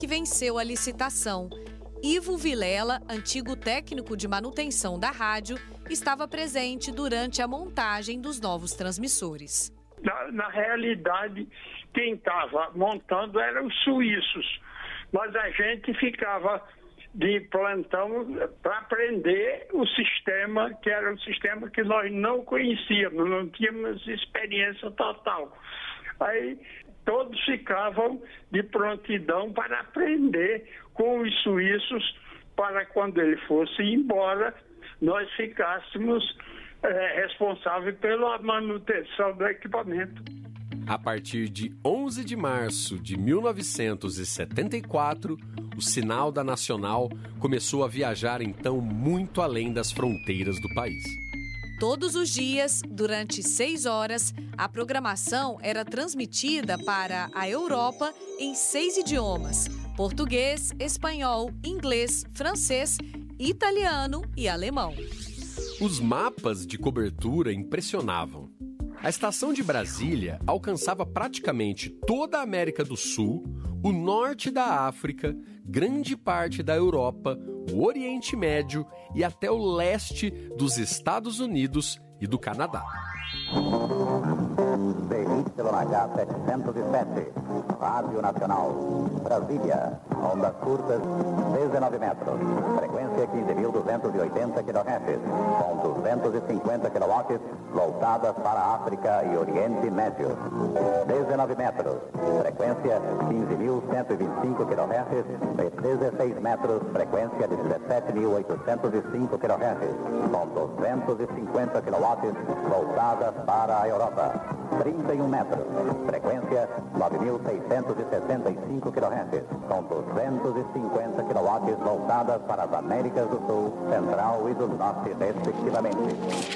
que venceu a licitação. Ivo Vilela, antigo técnico de manutenção da rádio, estava presente durante a montagem dos novos transmissores. Na realidade, quem estava montando eram os suíços, mas a gente ficava de plantão para aprender o sistema, que era um sistema que nós não conhecíamos, não tínhamos experiência total. Aí todos ficavam de prontidão para aprender com os suíços, para quando ele fosse embora, nós ficássemos responsáveis pela manutenção do equipamento. A partir de 11 de março de 1974, o sinal da Nacional começou a viajar então muito além das fronteiras do país. Todos os dias, durante 6 horas, a programação era transmitida para a Europa em 6 idiomas: português, espanhol, inglês, francês, italiano e alemão. Os mapas de cobertura impressionavam. A estação de Brasília alcançava praticamente toda a América do Sul, o norte da África, grande parte da Europa, o Oriente Médio e até o leste dos Estados Unidos e do Canadá. DYH 707, Rádio Nacional, Brasília, ondas curtas, 19 metros, frequência 15.280 kHz, com 250 kW, voltadas para a África e Oriente Médio. 19 metros, frequência 15.125 kHz, e 16 metros, frequência de 17.805 kHz, com 250 kW, voltadas para a Europa. 31 metros, frequência 9.665 kHz, com 250 kW voltadas para as Américas do Sul, Central e do Norte, respectivamente.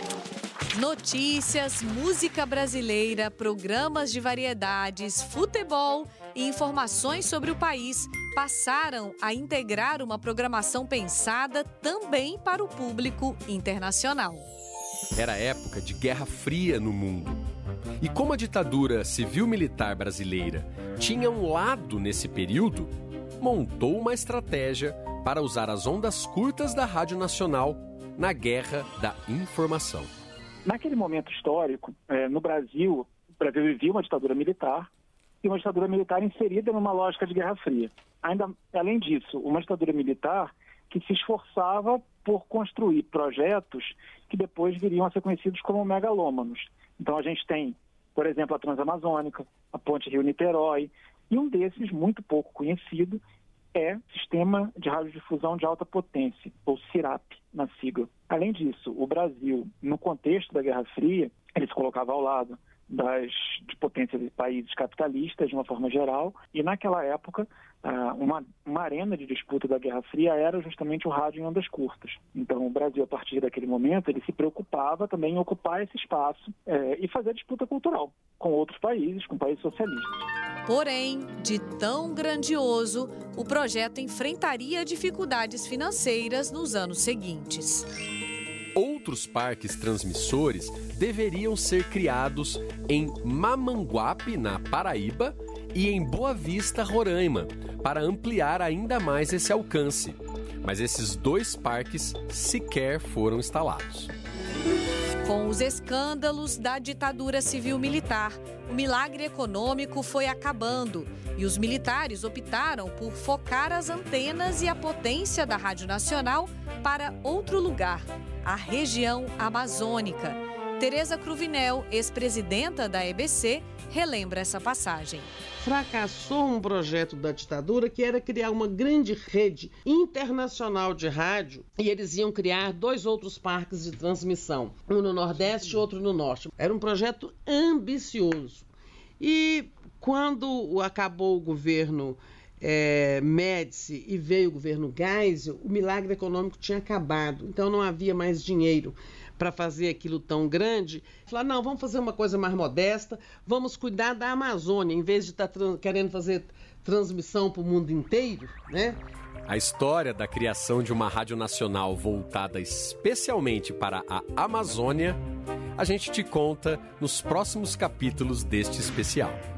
Notícias, música brasileira, programas de variedades, futebol e informações sobre o país passaram a integrar uma programação pensada também para o público internacional. Era época de Guerra Fria no mundo. E como a ditadura civil-militar brasileira tinha um lado nesse período, montou uma estratégia para usar as ondas curtas da Rádio Nacional na Guerra da Informação. Naquele momento histórico, no Brasil, o Brasil vivia uma ditadura militar e uma ditadura militar inserida numa lógica de Guerra Fria. Além disso, uma ditadura militar que se esforçava por construir projetos que depois viriam a ser conhecidos como megalômanos. Então a gente tem, por exemplo, a Transamazônica, a Ponte Rio-Niterói, e um desses, muito pouco conhecido, é o Sistema de Radiodifusão de Alta Potência, ou CIRAP, na sigla. Além disso, o Brasil, no contexto da Guerra Fria, ele se colocava ao lado de potências de países capitalistas, de uma forma geral, e naquela época, uma arena de disputa da Guerra Fria era justamente o rádio em ondas curtas. Então, o Brasil, a partir daquele momento, ele se preocupava também em ocupar esse espaço e fazer disputa cultural com outros países, com países socialistas. Porém, de tão grandioso, o projeto enfrentaria dificuldades financeiras nos anos seguintes. Outros parques transmissores deveriam ser criados em Mamanguape, na Paraíba, e em Boa Vista, Roraima, para ampliar ainda mais esse alcance. Mas esses 2 parques sequer foram instalados. Com os escândalos da ditadura civil-militar, o milagre econômico foi acabando e os militares optaram por focar as antenas e a potência da Rádio Nacional para outro lugar, a região amazônica. Tereza Cruvinel, ex-presidenta da EBC, relembra essa passagem. Fracassou um projeto da ditadura que era criar uma grande rede internacional de rádio e eles iam criar 2 outros parques de transmissão, um no Nordeste e outro no Norte. Era um projeto ambicioso. E quando acabou o governo Médici e veio o governo Geisel, o milagre econômico tinha acabado, então não havia mais dinheiro para fazer aquilo tão grande. Falaram, não, vamos fazer uma coisa mais modesta, vamos cuidar da Amazônia, em vez de estar querendo fazer transmissão para o mundo inteiro, né? A história da criação de uma rádio nacional voltada especialmente para a Amazônia, a gente te conta nos próximos capítulos deste especial.